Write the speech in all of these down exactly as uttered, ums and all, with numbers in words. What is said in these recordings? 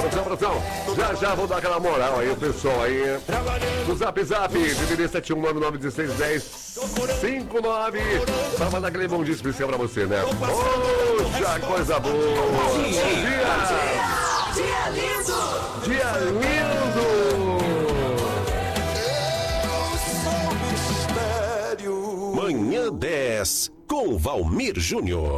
Produção, produção, já já vou dar aquela moral aí, o pessoal aí. No Zap Zap, D D sete um nove nove um seis um zero cinco nove. Pra mandar aquele bom dia especial pra você, né? Poxa, coisa boa! Bom dia! Dia lindo! Dia lindo! Manhã dez, com Valmir Júnior.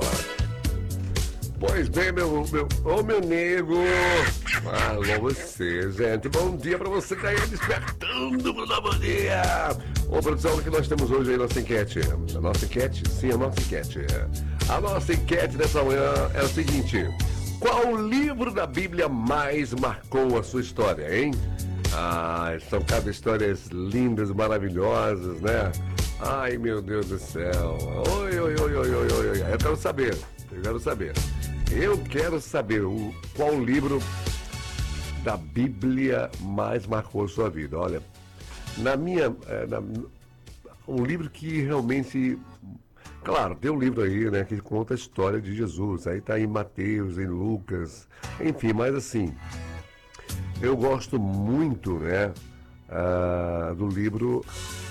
Pois bem, meu, meu, ô meu nego. Alô você, gente. Bom dia pra você que tá aí despertando pro bom dia. Ô, produção, o que nós temos hoje aí, nossa enquete? A nossa enquete? Sim, a nossa enquete. A nossa enquete dessa manhã é o seguinte: qual livro da Bíblia mais marcou a sua história, hein? Ah, são cada histórias lindas, maravilhosas, né? Ai, meu Deus do céu. Oi, oi, oi, oi, oi, oi, oi. Eu quero saber. Eu quero saber. Eu quero saber o, qual livro da Bíblia mais marcou a sua vida. Olha, na minha... É, na, um livro que realmente... Claro, tem um livro aí, né, que conta a história de Jesus. Aí tá em Mateus, em Lucas, enfim, mas assim... Eu gosto muito, né, uh, do livro...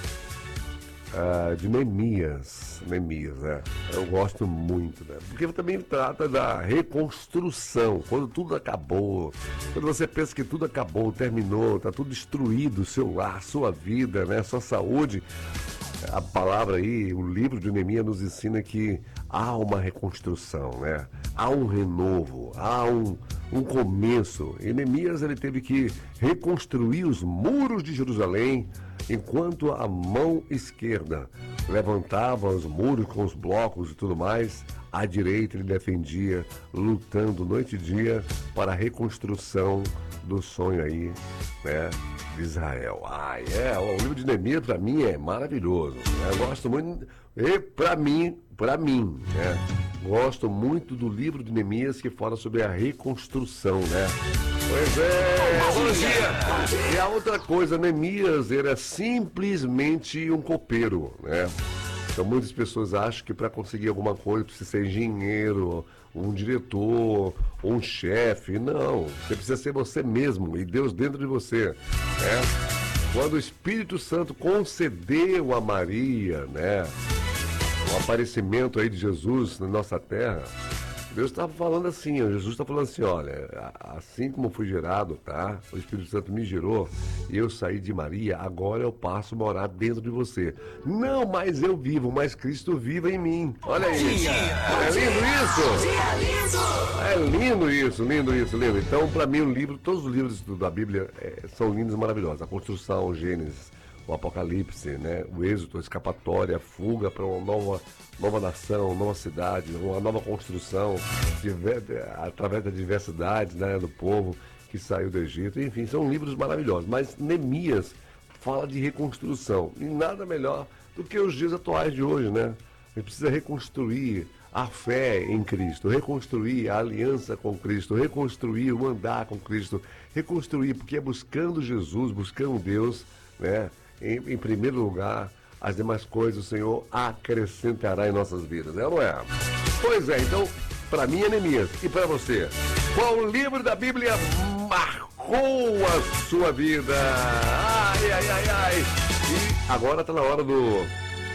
Uh, de Neemias, Neemias, né? Eu gosto muito, né? Porque também trata da reconstrução, quando tudo acabou, quando você pensa que tudo acabou, terminou, tá tudo destruído, seu lar, sua vida, né? Sua saúde. A palavra aí, o livro de Neemias nos ensina que há uma reconstrução, né? Há um renovo, há um, um começo. E Neemias, ele teve que reconstruir os muros de Jerusalém, enquanto a mão esquerda levantava os muros com os blocos e tudo mais, à direita ele defendia, lutando noite e dia para a reconstrução do sonho aí, né, de Israel. Ah, é, o livro de Neemias para mim é maravilhoso, né? Eu gosto muito, e para mim, para mim, né, gosto muito do livro de Neemias que fala sobre a reconstrução, né? Pois é, bom dia! E a outra coisa, Neemias era simplesmente um copeiro, né? Então muitas pessoas acham que para conseguir alguma coisa precisa ser engenheiro, um diretor, um chefe. Não, você precisa ser você mesmo e Deus dentro de você, né? Quando o Espírito Santo concedeu a Maria, né, o aparecimento aí de Jesus na nossa terra, Deus estava falando assim, ó, Jesus está falando assim, olha, assim como fui gerado, tá? O Espírito Santo me gerou e eu saí de Maria, agora eu passo a morar dentro de você. Não mais eu vivo, mas Cristo vive em mim. Olha aí. É lindo isso? É lindo isso, lindo isso, lindo. Então, para mim, o livro, todos os livros da Bíblia é, são lindos e maravilhosos. A construção, o Gênesis, o Apocalipse, né? O Êxodo, a escapatória, a fuga para uma nova, nova nação, nova cidade, uma nova construção, diver, através da diversidade, né, do povo que saiu do Egito. Enfim, são livros maravilhosos. Mas Neemias fala de reconstrução. E nada melhor do que os dias atuais de hoje, né? A gente precisa reconstruir a fé em Cristo, reconstruir a aliança com Cristo, reconstruir o andar com Cristo, reconstruir, porque é buscando Jesus, buscando Deus, né? Em, em primeiro lugar, as demais coisas o Senhor acrescentará em nossas vidas, né? Não é? Pois é, então, para mim é Neemias. E para você? Qual livro da Bíblia marcou a sua vida? Ai, ai, ai, ai. E agora tá na hora do...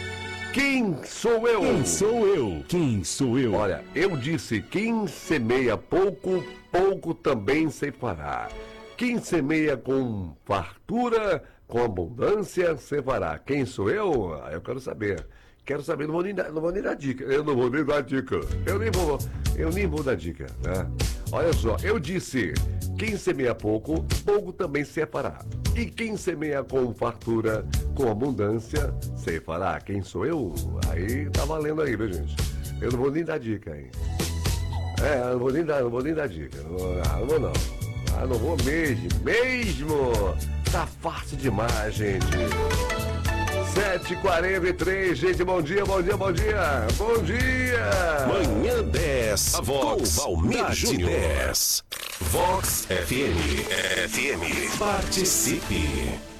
Quem sou eu? Quem sou eu? Quem sou eu? Olha, eu disse, quem semeia pouco, pouco também ceifará. Quem semeia com fartura, com abundância, cevará. Quem sou eu? Ah, eu quero saber. Quero saber, não vou, nem dar, não vou nem dar dica. Eu não vou nem dar dica. Eu nem vou, eu nem vou dar dica, né? Olha só, eu disse, quem semeia pouco, pouco também cefará. E quem semeia com fartura, com abundância, ceifará. Quem sou eu? Aí tá valendo aí, viu, gente? Eu não vou nem dar dica, hein? É, eu não vou nem dar, não vou nem dar dica. Não vou, ah, não vou não. Ah, não vou mesmo, mesmo. Tá fácil demais, gente. sete e quarenta e três, gente, bom dia, bom dia, bom dia, bom dia. Manhã dez, a Vox, com Valmir Júnior. Vox F M, F M, participe.